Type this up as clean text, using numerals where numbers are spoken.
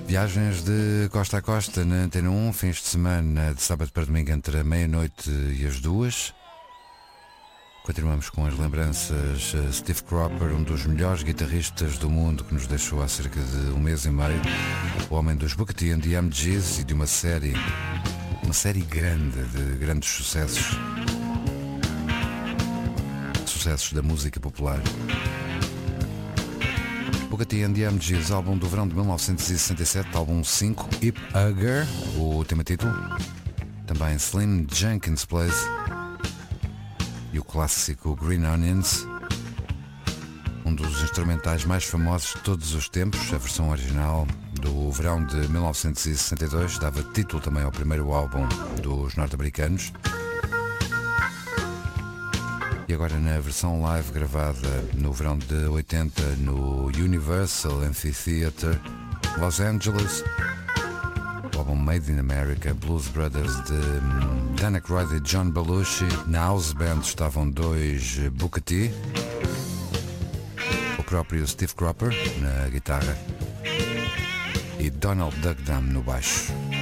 Viagens de costa a costa na Antena 1, fins de semana de sábado para domingo entre a meia-noite e as 2. Continuamos com as lembranças. Steve Cropper, um dos melhores guitarristas do mundo, que nos deixou há cerca de um mês e meio. O homem dos Booker T and the MGs e de uma série grande de grandes sucessos. Sucessos da música popular. Booker T and the MGs, álbum do verão de 1967, álbum 5, Hip Hugger, o tema título. Também Slim Jenkins Plays e o clássico Green Onions, um dos instrumentais mais famosos de todos os tempos. A versão original do verão de 1962 dava título também ao primeiro álbum dos norte-americanos. E agora na versão live gravada no verão de 80 no Universal Amphitheatre, Los Angeles, o álbum Made in America, Blues Brothers de Dan Aykroyd e John Belushi. Na house band estavam dois Booker T, o próprio Steve Cropper na guitarra e Donald Duck Dunn no baixo.